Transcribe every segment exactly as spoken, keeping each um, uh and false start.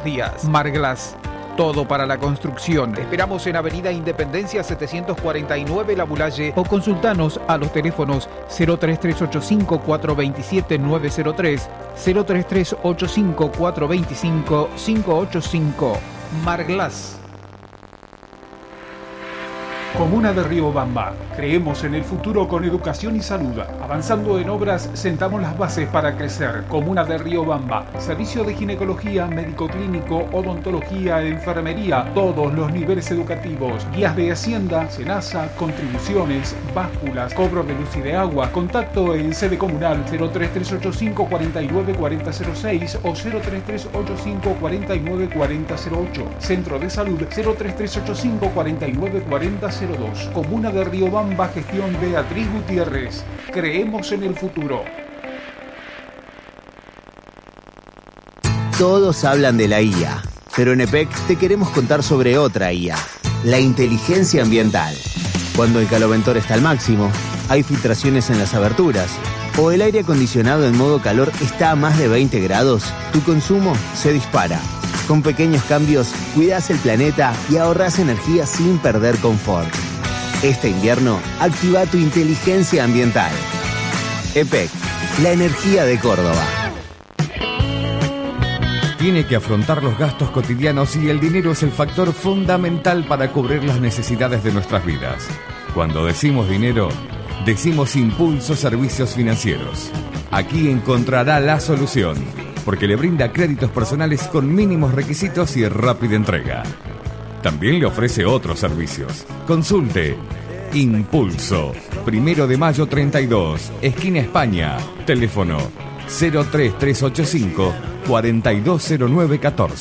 días. Marglass, todo para la construcción. Te esperamos en Avenida Independencia setecientos cuarenta y nueve La Bulalle o consultanos a los teléfonos cero tres tres ocho cinco cuatro dos siete nueve cero tres, cero tres tres ocho cinco cuatro dos cinco cinco ocho cinco. Marglass. Comuna de Riobamba. Creemos en el futuro con educación y salud. Avanzando en obras, sentamos las bases para crecer. Comuna de Riobamba. Servicio de ginecología, médico clínico, odontología, enfermería, todos los niveles educativos. Guías de Hacienda, Senasa, contribuciones, básculas, cobro de luz y de agua. Contacto en sede comunal cero tres tres ocho cinco cuatro nueve cuatro cero cero seis o cero tres tres ocho cinco cuatro nueve cuatro cero ocho. Centro de Salud cero tres tres ocho cinco cuatro nueve cuatro cero dos. Comuna de Riobamba, gestión Beatriz Gutiérrez. Creemos en el futuro. Todos hablan de la I A, pero en E P E C te queremos contar sobre otra I A, la inteligencia ambiental. Cuando el caloventor está al máximo, hay filtraciones en las aberturas, o el aire acondicionado en modo calor está a más de veinte grados, tu consumo se dispara. Con pequeños cambios, cuidás el planeta y ahorrás energía sin perder confort. Este invierno, activa tu inteligencia ambiental. E P E C, la energía de Córdoba. Tiene que afrontar los gastos cotidianos y el dinero es el factor fundamental para cubrir las necesidades de nuestras vidas. Cuando decimos dinero, decimos Impulso Servicios Financieros. Aquí encontrará la solución, porque le brinda créditos personales con mínimos requisitos y rápida entrega. También le ofrece otros servicios. Consulte Impulso, Primero de Mayo treinta y dos, esquina España. Teléfono cero tres tres ocho cinco cuatro dos cero nueve uno cuatro.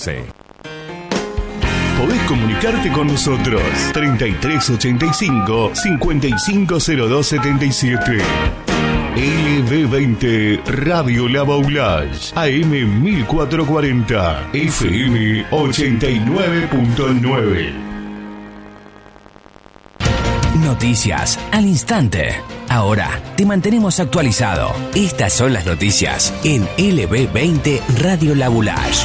Podés comunicarte con nosotros. treinta y tres ochenta y cinco cincuenta y cinco cero dos setenta y siete. L B veinte Radio La Baulage, A M mil cuatrocientos cuarenta, F M ochenta y nueve punto nueve. Noticias al instante. Ahora te mantenemos actualizado. Estas son las noticias en L B veinte Radio La Baulage.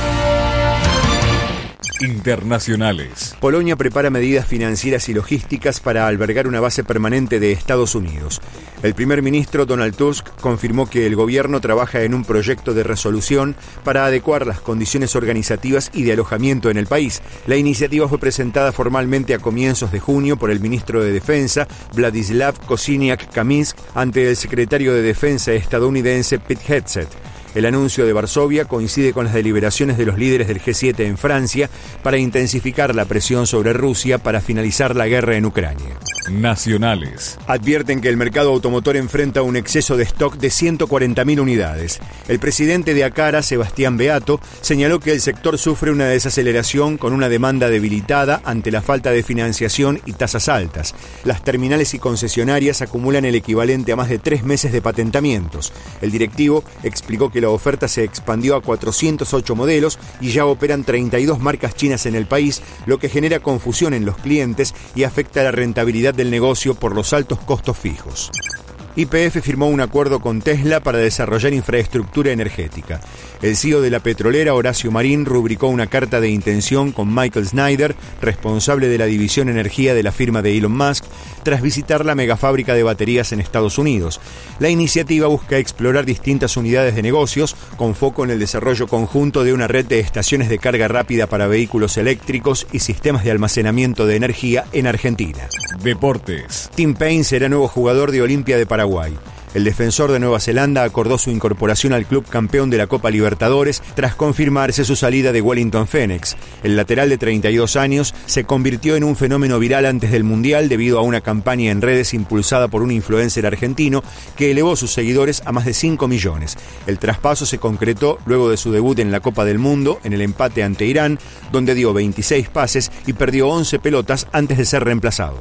Internacionales. Polonia prepara medidas financieras y logísticas para albergar una base permanente de Estados Unidos. El primer ministro Donald Tusk confirmó que el gobierno trabaja en un proyecto de resolución para adecuar las condiciones organizativas y de alojamiento en el país. La iniciativa fue presentada formalmente a comienzos de junio por el ministro de Defensa, Władysław Kosiniak-Kamysz, ante el secretario de Defensa estadounidense Pete Hegseth. El anuncio de Varsovia coincide con las deliberaciones de los líderes del G siete en Francia para intensificar la presión sobre Rusia para finalizar la guerra en Ucrania. Nacionales. Advierten que el mercado automotor enfrenta un exceso de stock de ciento cuarenta mil unidades. El presidente de Acara, Sebastián Beato, señaló que el sector sufre una desaceleración con una demanda debilitada ante la falta de financiación y tasas altas. Las terminales y concesionarias acumulan el equivalente a más de tres meses de patentamientos. El directivo explicó que la oferta se expandió a cuatrocientos ocho modelos y ya operan treinta y dos marcas chinas en el país, lo que genera confusión en los clientes y afecta la rentabilidad del negocio por los altos costos fijos. Y P F firmó un acuerdo con Tesla para desarrollar infraestructura energética. El C E O de la petrolera, Horacio Marín, rubricó una carta de intención con Michael Snyder, responsable de la división energía de la firma de Elon Musk, tras visitar la megafábrica de baterías en Estados Unidos. La iniciativa busca explorar distintas unidades de negocios con foco en el desarrollo conjunto de una red de estaciones de carga rápida para vehículos eléctricos y sistemas de almacenamiento de energía en Argentina. Deportes. Tim Payne será nuevo jugador de Olimpia de Paraguay. El defensor de Nueva Zelanda acordó su incorporación al club campeón de la Copa Libertadores tras confirmarse su salida de Wellington Phoenix. El lateral de treinta y dos años se convirtió en un fenómeno viral antes del Mundial debido a una campaña en redes impulsada por un influencer argentino que elevó sus seguidores a más de cinco millones. El traspaso se concretó luego de su debut en la Copa del Mundo en el empate ante Irán, donde dio veintiséis pases y perdió once pelotas antes de ser reemplazado.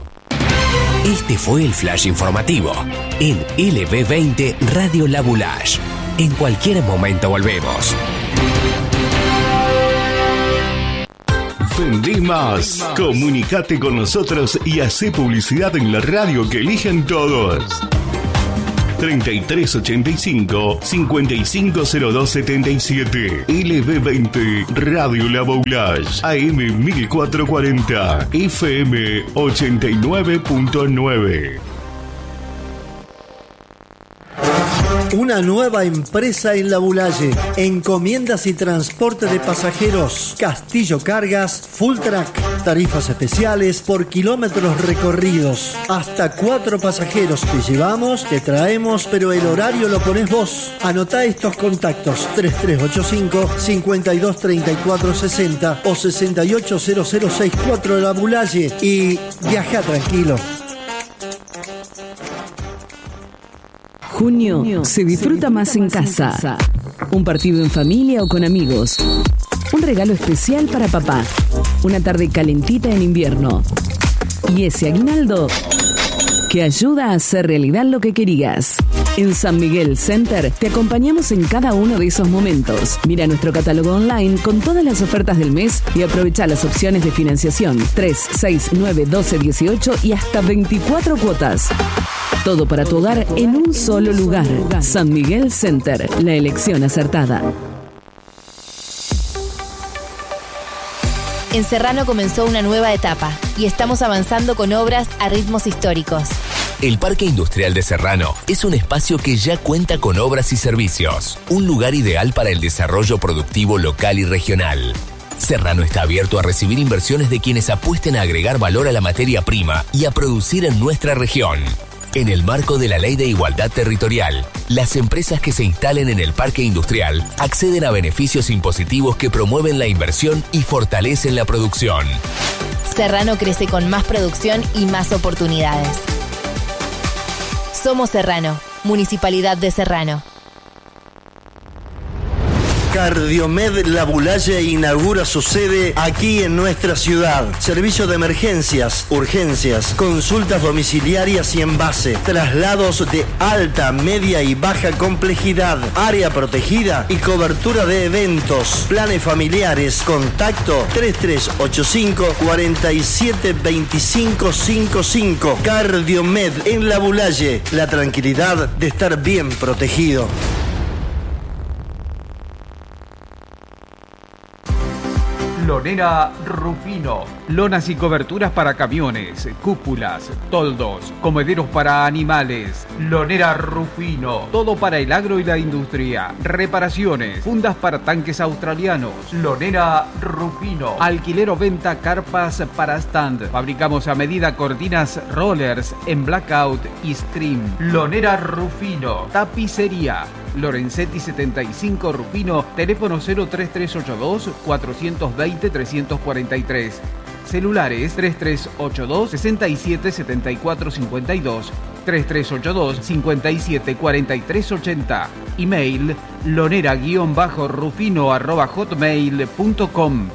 Este fue el flash informativo en L B veinte Radio La Baulage. En cualquier momento volvemos. Vendí más. Comunicate con nosotros y hacé publicidad en la radio que eligen todos. treinta y tres ochenta y cinco, cincuenta y cinco cero dos setenta y siete. L B veinte Radio La Boulage, A M mil cuatrocientos cuarenta, F M ochenta y nueve punto nueve. Una nueva empresa en La Boulaye. Encomiendas y transporte de pasajeros. Castillo Cargas, Full Track. Tarifas especiales por kilómetros recorridos. Hasta cuatro pasajeros te llevamos, te traemos, pero el horario lo pones vos. Anotá estos contactos: tres tres ocho cinco, cinco dos tres cuatro seis cero o seis ocho cero cero seis cuatro de La Boulaye y viaja tranquilo. Junio se disfruta más en casa. Un partido en familia o con amigos. Un regalo especial para papá. Una tarde calentita en invierno. Y ese aguinaldo que ayuda a hacer realidad lo que querías. En San Miguel Center te acompañamos en cada uno de esos momentos. Mira nuestro catálogo online con todas las ofertas del mes y aprovecha las opciones de financiación tres, seis, nueve, doce, dieciocho y hasta veinticuatro cuotas. Todo para tu hogar en un solo lugar. San Miguel Center, la elección acertada. En Serrano comenzó una nueva etapa y estamos avanzando con obras a ritmos históricos. El Parque Industrial de Serrano es un espacio que ya cuenta con obras y servicios. Un lugar ideal para el desarrollo productivo local y regional. Serrano está abierto a recibir inversiones de quienes apuesten a agregar valor a la materia prima y a producir en nuestra región. En el marco de la Ley de Igualdad Territorial, las empresas que se instalen en el parque industrial acceden a beneficios impositivos que promueven la inversión y fortalecen la producción. Serrano crece con más producción y más oportunidades. Somos Serrano, Municipalidad de Serrano. Cardiomed La Boulaye inaugura su sede aquí en nuestra ciudad. Servicio de emergencias, urgencias, consultas domiciliarias y en base, traslados de alta, media y baja complejidad, área protegida y cobertura de eventos, planes familiares. Contacto tres tres ocho cinco, cuatro siete dos cinco cinco cinco. Cardiomed en La Boulaye, la tranquilidad de estar bien protegido. Lonera Rufino. Lonas y coberturas para camiones, cúpulas, toldos, comederos para animales. Lonera Rufino. Todo para el agro y la industria. Reparaciones, fundas para tanques australianos. Lonera Rufino. Alquiler o venta carpas para stand. Fabricamos a medida cortinas rollers en blackout y scream. Lonera Rufino. Tapicería. Lorenzetti setenta y cinco Rufino, teléfono cero tres tres ocho dos, cuatro dos cero, tres cuatro tres. Celulares tres tres ocho dos, seis siete siete cuatro cinco dos, tres tres ocho dos, cinco siete cuatro tres ocho cero. Email lonera-rufino arroba hotmail punto com.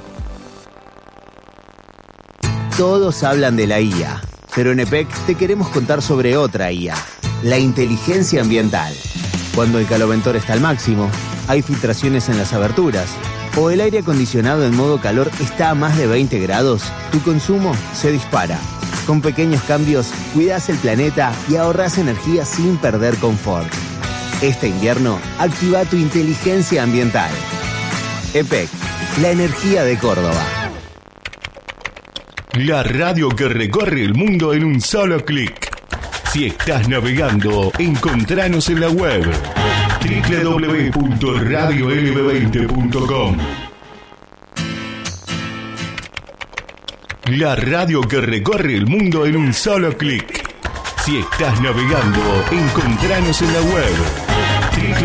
Todos hablan de la I A, pero en E P E C te queremos contar sobre otra I A, la inteligencia ambiental. Cuando el caloventor está al máximo, hay filtraciones en las aberturas, o el aire acondicionado en modo calor está a más de veinte grados, tu consumo se dispara. Con pequeños cambios, cuidas el planeta y ahorras energía sin perder confort. Este invierno, activa tu inteligencia ambiental. E P E C, la energía de Córdoba. La radio que recorre el mundo en un solo clic. Si estás navegando, encontranos en la web doble u doble u doble u punto radio l b veinte punto com. La radio que recorre el mundo en un solo clic. Si estás navegando, encontranos en la web